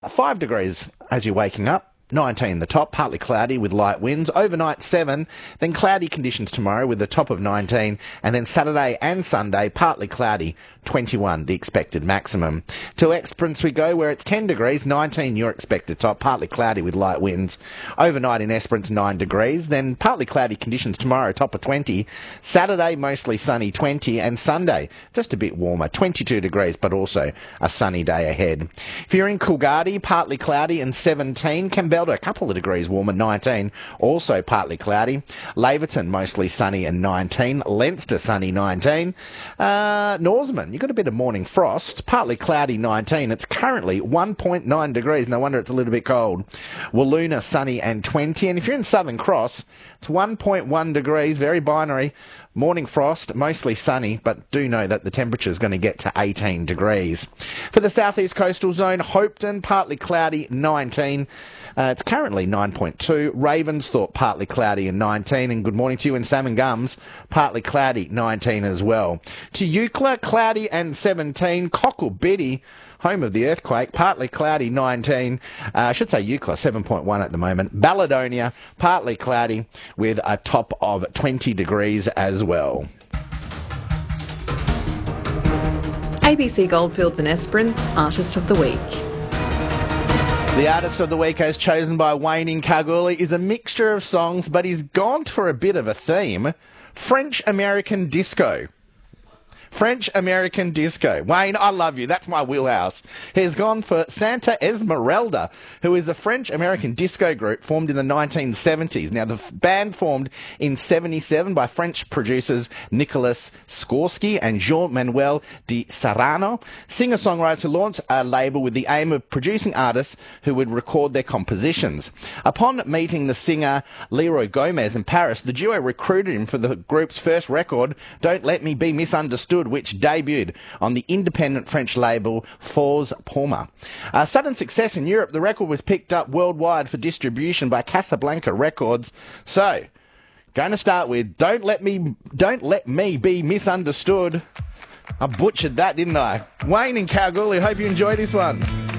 5 degrees as you're waking up. 19 the top, partly cloudy with light winds. Overnight 7, then cloudy conditions tomorrow with a top of 19, and then Saturday and Sunday partly cloudy, 21 the expected maximum. To Esperance we go, where it's 10 degrees, 19 your expected top, partly cloudy with light winds. Overnight in Esperance 9 degrees, then partly cloudy conditions tomorrow, top of 20. Saturday mostly sunny, 20, and Sunday just a bit warmer, 22 degrees, but also a sunny day ahead. If you're in Coolgardie, partly cloudy and 17. Campbell a couple of degrees warmer, 19, also partly cloudy. Laverton mostly sunny and 19. Leinster sunny, 19. Norseman, you've got a bit of morning frost, partly cloudy, 19. It's currently 1.9 degrees, no wonder it's a little bit cold. Walloona sunny and 20, and if you're in Southern Cross, it's 1.1 degrees, very binary. Morning frost, mostly sunny, but do know that the temperature is going to get to 18 degrees. For the southeast coastal zone, Hopetoun, partly cloudy, 19. It's currently 9.2. Ravensthorpe, partly cloudy and 19. And good morning to you in Salmon Gums, partly cloudy, 19 as well. To Eucla, cloudy and 17. Cocklebiddy, home of the earthquake, partly cloudy, 19. I should say Eucla, 7.1 at the moment. Balladonia, partly cloudy with a top of 20 degrees as well. ABC Goldfields and Esperance Artist of the Week. The Artist of the Week, as chosen by Wayne in Kalgoorlie, is a mixture of songs, but he's gone for a bit of a theme. French-American disco. French-American disco. Wayne, I love you. That's my wheelhouse. He's gone for Santa Esmeralda, who is a French-American disco group formed in the 1970s. Now, the band formed in 77 by French producers Nicolas Skorsky and Jean-Manuel de Serrano. Singer-songwriters launched a label with the aim of producing artists who would record their compositions. Upon meeting the singer Leroy Gomez in Paris, the duo recruited him for the group's first record, Don't Let Me Be Misunderstood, which debuted on the independent French label Force Palma. Sudden success in Europe, the record was picked up worldwide for distribution by Casablanca Records. So, going to start with Don't Let Me Be Misunderstood. I butchered that, didn't I? Wayne in Kalgoorlie, hope you enjoy this one.